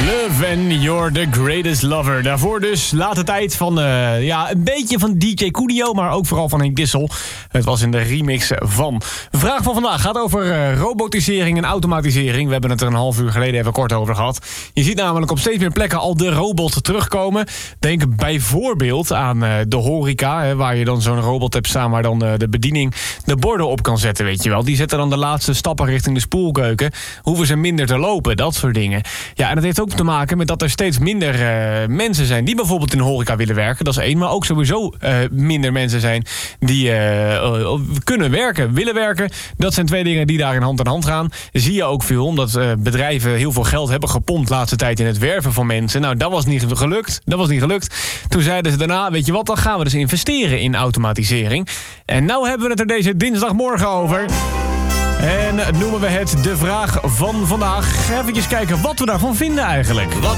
Love and You're the Greatest Lover. Daarvoor dus late tijd van een beetje van DJ Coolio, maar ook vooral van Henk Dissel. Het was in de remix van. De vraag van vandaag gaat over robotisering en automatisering. We hebben het er een half uur geleden even kort over gehad. Je ziet namelijk op steeds meer plekken al de robot terugkomen. Denk bijvoorbeeld aan de horeca, hè, waar je dan zo'n robot hebt staan waar dan de bediening de borden op kan zetten, weet je wel. Die zetten dan de laatste stappen richting de spoelkeuken. Hoeven ze minder te lopen, dat soort dingen. Ja, en dat heeft ook te maken met dat er steeds minder mensen zijn die bijvoorbeeld in de horeca willen werken. Dat is één, maar ook sowieso minder mensen zijn die kunnen werken, willen werken. Dat zijn twee dingen die daar in hand aan hand gaan. Zie je ook veel, omdat bedrijven heel veel geld hebben gepompt de laatste tijd in het werven van mensen. Nou, dat was niet gelukt. Toen zeiden ze daarna, weet je wat, dan gaan we dus investeren in automatisering. En nou hebben we het er deze dinsdagmorgen over. En noemen we het de vraag van vandaag. Even kijken wat we daarvan vinden eigenlijk. Wat